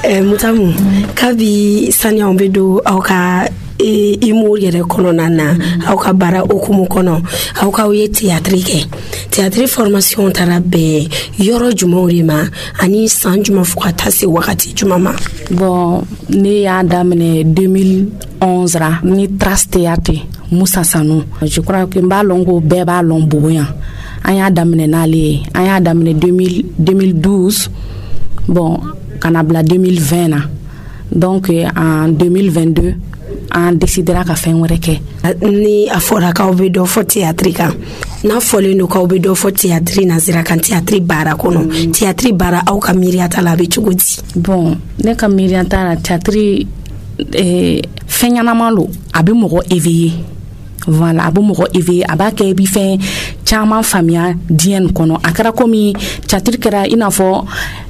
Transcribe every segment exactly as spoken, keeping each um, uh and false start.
eh, Mutamu kabi sani on be do aw ka e imo yere kono nana aw ka bara okumu kono aw ka ye théâtre ke théâtre formation tarabe yoro jumorima ani san juma fuka tase wakati juma ma. Bon ne ya damene deux mille onze ra ni Trace Théâtre Moussa Sanou. Je crois que mbalongo beba lomboyan anya damene nale anya damene deux mille douze. Bon kanabla deux mille vingt na. Donc en deux mille vingt-deux on décidera ka fen were ke ni afora ka obedo fo théâtre ka na fole no ka obedo fo théâtre na zira kan théâtre bara kono mm. théâtre bara au ka miriata la be chugudi. Bon ne ka miriata la théâtre eh fenyana malo abi mogo éveillé. Voilà abi mogo éveillé aba ke bi fen chama famia dien kono akara komi théâtre kera ina fo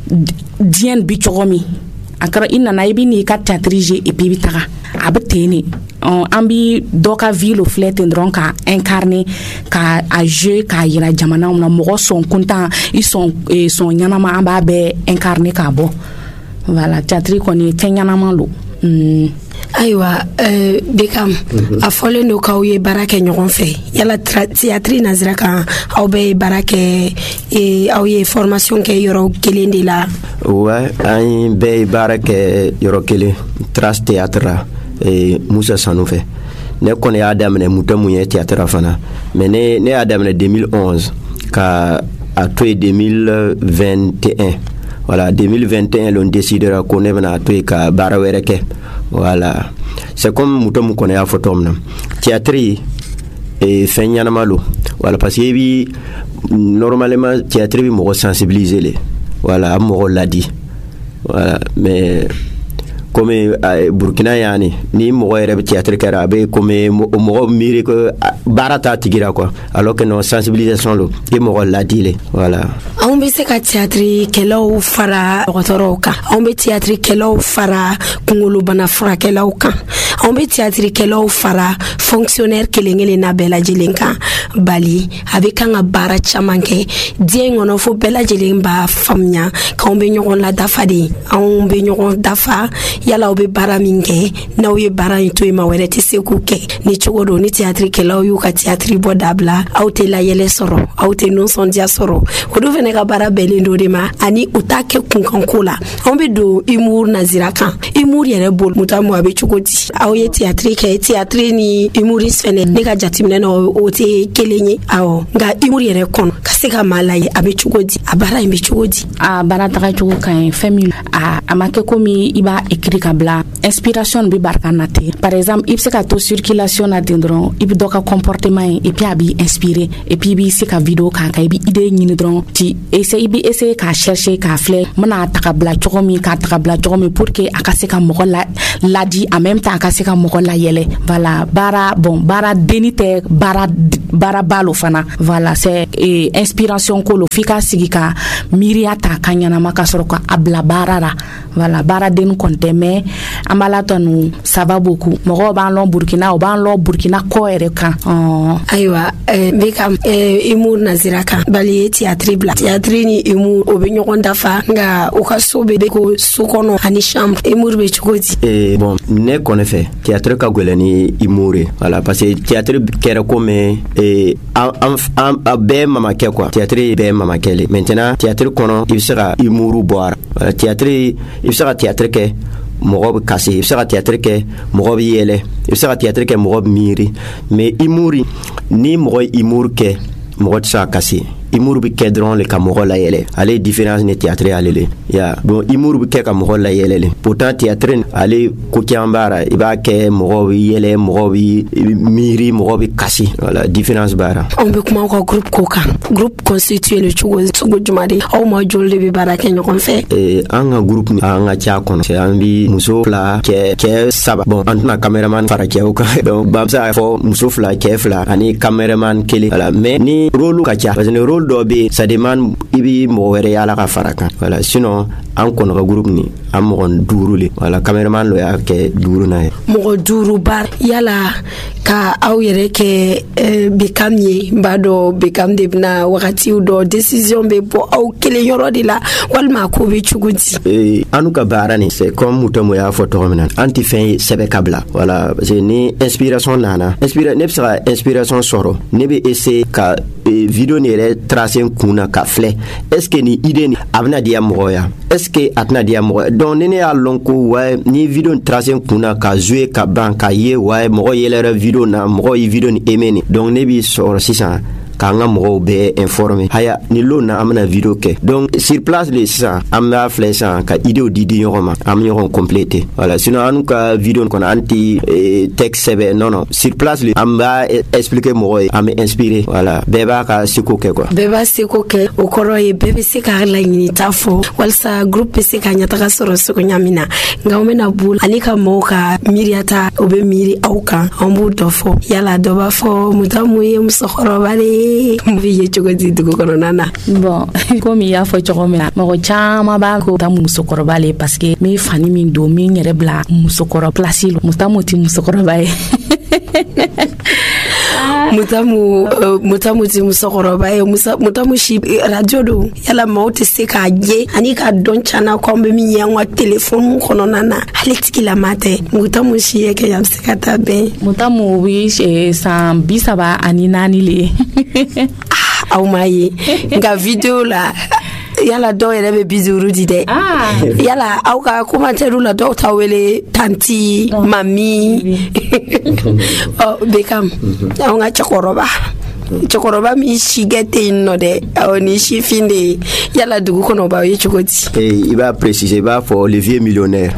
dien bi chogomi akara ina na ibi ni ka théâtre et puis bitaka abteni on ambi doka ville flet ndron ka incarner ka a jeu ka yira jamana na mogo son content ils sont son nyanama amba be incarner ka bo. Voilà théâtre koni kenyanama lo. Mm. Aywa euh Bekam mm-hmm. a fole no ka uye barake nyogon fe yala théâtre nazira kan aw be barake e aw ye formation ke yoro kelende la. Ouais ay be barake yoro kele Trace Théâtre et Moussa Sanou fait ne connais Adam ne mutamu ye théâtre fana mais ne ne Adam ne deux mille onze ka à toi deux mille vingt et un. Voilà deux mille vingt et un l'on décidera qu'on est venu à toi ka barawereke. Voilà c'est comme mutamu connais a photom na théâtre et fenyana malo. Voilà parce que bi normalement théâtre bi mo sensibiliser les. Voilà mo l'a dit. Voilà mais comme uh, Burkina yani ni mo yere théâtre karabe comme mo miri que barata tigira quoi alors que non sensibilisation lo et mo la dile. Voilà on be se ka théâtre kelo fara otoroka on be théâtre kelo fara kungulu bana fara kelo kan on be théâtre kelo fara fonctionnaire kelengele na bela jilenka bali avec un bara chamanke dien ono fo bela jilemba famnya ka on be nyon la dafadi on be nyon dafa yala obe bara minge na oye bara into e mawere te sekuke ni chogodo ni théâtre kela oyu ka théâtre bodabla auté la yele soro auté non son dia soro odo vene ka bara belendo de ma ani utake kunkankola ombe do imur nazira kan imur yere bol mutamu abe chogodi aoye théâtre ke théâtre ni imuris fene ne ka jatimne no ote kelenye awo nga imur yere kon kaseka malaye abe chogodi abara imbe chogodi a bara taka chogo kan family a amake komi iba kabla inspiration bi barkanate par exemple il se ka to circulation na dendron il do ka comportement et puis abi inspiré et puis bi se ka vidéo ka ka bi idée ni dron ti essayer bi essayer ka chercher ka flé mena takabla chokomi ka takabla chokomi pour que aka se ka moko la la di en même temps aka se ka moko la yele. Voilà bara bon bara denite bara bara balo fana. Voilà c'est eh, inspiration ko lo fika sigika miriata kanyana makasoro ka abla barara. Voilà bara den konte mais amala tonu ça va beaucoup mo ba lon Burkina o ba lon Burkina ko ere kan aywa Bekam imur nazira kan bali théâtre bla théâtre ni imur o be nyokon dafa nga o ka sobe be ko sukono ani chambre imur be chukoti et bon ne connaît fait théâtre ka golani imure. Voilà parce que théâtre kera comme et en en be mama ke quoi théâtre be mama kele maintenant théâtre kono il sera imuru boire théâtre il sera théâtre ke mogob kasi il sera théâtre ke mogob yele il sera théâtre ke mogob miri mais imuri ni mogob imur ke mogob sa kasi imur bi kedron le kamoro la yele ale différence ne théâtre ale ya bon imur bi ke kamoro la yele pourtant théâtre ale ko kiambara iba ke mogob yele mogob miri mogob kasi voilà différence bara on be kuma ko groupe koka groupe constitué le chugo sugo jumade o mo jolde bi bara ke nyokon fe eh anga groupe ni anga cha kono c'est ambi muso fla ke ke saba bon antna cameraman fara ke o ka donc bamsa fo muso fla ke fla ani cameraman kele voilà mais ni rôle ka cha parce que rôle dobe ça demande ibi mo wéré ala ka faraka. Voilà sinon an kɔnɔ ka groupe ni an mɔgɔ duuru le wala cameraman lo y'a kɛ duuru na ye mɔgɔ duuru bar yala ka aw yɛrɛ kɛ Bekam ye n b'a dɔn Bekam de bɛna wagatiw dɔ décision bɛ bɔ aw kelen yɔrɔ de la walima ko bɛ cogo di anu ka baara ni c'est comme Mutamu y'a fɔ tɔgɔ min na an tɛ fɛn ye sɛbɛ ka bila voilà parce que ni inspiration nana inspira ne bɛ se ka inspiration sɔrɔ ne bɛ essayer ka video ni yɛrɛ tracer kun na ka filɛ est ce que ni idée ni a bɛna diya mɔgɔ ya est ce que a tɛna diya mɔgɔ donc ni ne y'a lɔn ko ouais ni video ni tracer kun na ka jouer ka ban ka ye ouais mɔgɔ yɛlɛra video na mɔgɔ ye video ni aimé ni donc ne b'i sɔrɔ sisan k'an ka mɔgɔw bɛɛ informer haya ni lo na an bɛna video kɛ donc sur place le sisan an b'a filɛ sisan ka idéw di di ɲɔgɔn ma an bɛ ɲɔgɔn compléter voilà sinon an ka video kɔnɔ an tɛ texte sɛbɛn non non sur place le an b'a expliquer mɔgɔ ye an bɛ inspirer voilà bɛɛ b'a ka seko kɛ quoi bɛɛ b'a seko kɛ o kɔrɔ ye bɛɛ bɛ se k'a laɲinita fɔ walasa groupe bɛ se ka ɲɛtaga sɔrɔ seko ɲa min na nka an bɛna bolo ani ka mɔgɔw ka miiriyata o bɛ miiri aw kan an b'o dɔ fɔ yala dɔ b'a fɔ Mutamu ye musokɔrɔba de ye mbi ye cogo di dugu kɔnɔna na bon komi y'a fɔ cogo min na mɔgɔ caman b'a ko Mutamu musokɔrɔba le parce que mi fani min don min yɛrɛ bila musokɔrɔ place lo Mutamu ti musokɔrɔba ye Mutamu uh, Mutamu ti musokɔrɔba ye Mutamu si radio do yala maaw tɛ se k'a ye ani ka dɔn cana ko an bɛ min ye an ka téléphone kɔnɔna na hali tigilama tɛ Mutamu si ye kɛ a bɛ se ka taa bɛn Mutamu bi san bi saba ani naani le aw ma ye nka video la yala dɔw yɛrɛ bɛ bi duuru di dɛ yala aw ka commentaire la dɔw ta wele tanti mami oh Bekam aw ka cɛkɔrɔba cɛkɔrɔba min si kɛ tɛ yen nɔ dɛ awɔ ni sifin de ye yala dugu kɔnɔ b'aw ye cogo di i b'a préciser i b'a fɔ le vieux millionnaire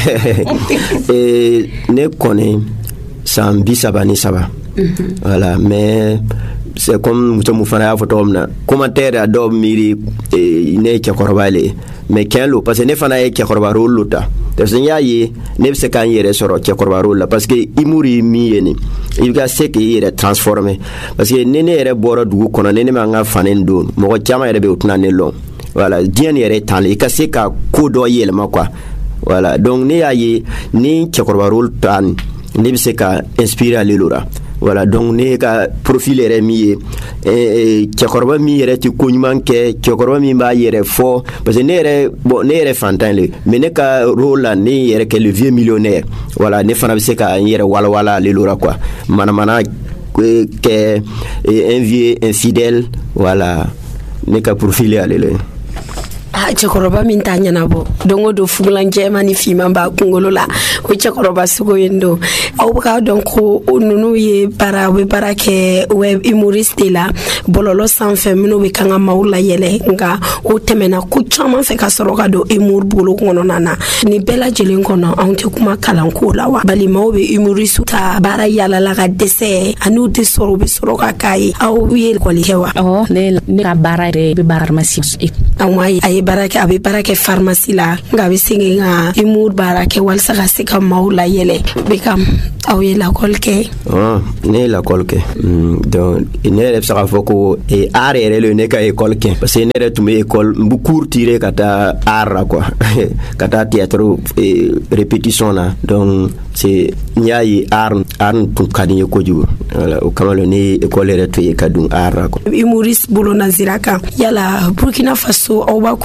ne kɔni san bi saba ni saba voilà mais c'est comme Mutamu fana y'a fɔ cogo min na commentaire a dɔw miiri ne ye cɛkɔrɔba le mais kɛn lo parce que ne fana ye cɛkɔrɔba rôle lo ta parce que n y'a ye ne bɛ se k'an yɛrɛ sɔrɔ cɛkɔrɔba rôle la parce que humour ye min ye nin i ka se k'i yɛrɛ transformer parce que ni ne yɛrɛ bɔra dugu kɔnɔ ni ne ma n ka fani don mɔgɔ caman yɛrɛ bɛ o tɛna ne lɔn voilà diɲɛ ni yɛrɛ tan le i ka se ka ko dɔ yɛlɛma quoi voilà donc ne y'a ye ni cɛkɔrɔba rôle ta nin ne bɛ se ka inspirer ale lo la voilà donc ne ka profil yɛrɛ min ye cɛkɔrɔba min yɛrɛ tɛ ko ɲuman kɛ cɛkɔrɔba min b'a yɛrɛ fɔ parce que ne yɛrɛ bon ne yɛrɛ fantan le mais ne ka rôle la ne yɛrɛ kɛ le vieux millionnaire voilà ne fana bɛ se ka n yɛrɛ walawala ale la quoi manamana kɛ un vieux infidèle voilà ne ka profil ye ale le ah cɛkɔrɔba min t'a ɲɛnabɔ don o don fugulan jɛman ni fiman b'a kunkolo la o cɛkɔrɔba sugu yen don aw bɛ k'a dɔn ko ninnu ye baara u bɛ baara kɛ web humoriste de la bɔlɔlɔ sanfɛ minnu bɛ kan ka maaw layɛlɛ nka o tɛmɛna ko caman fɛ ka sɔrɔ ka don humour bolo kɔnɔna na nin bɛɛ lajɛlen kɔnɔ anw tɛ kuma kalanko la wa bali maaw bɛ humoriste ta baara yalala ka dɛsɛ ani u tɛ sɔrɔ u bɛ sɔrɔ ka k'a ye aw ye école kɛ wa awɔ ne ka baara yɛrɛ bɛ baara pharmacie aw ma ye a ye baara kɛ a bɛ baara kɛ pharmacie la nka a bɛ segin ka humour baara kɛ walasa ka se ka maaw layɛlɛ Bekam aw ye lakɔli kɛ ne ye lakɔli kɛ donc ne yɛrɛ bɛ se k'a fɔ ko art yɛrɛ le ne ka école kɛ parce que ne yɛrɛ tun bɛ école n bɛ cours tirer ka taa art la quoi ka taa théâtre répétition na donc c'est n y'a ye art art tun ka di n ye kojugu voilà o kama ne ye école yɛrɛ to ye ka dun art la quoi humoriste bolo Nazira kan yala Burkina Faso aw b'a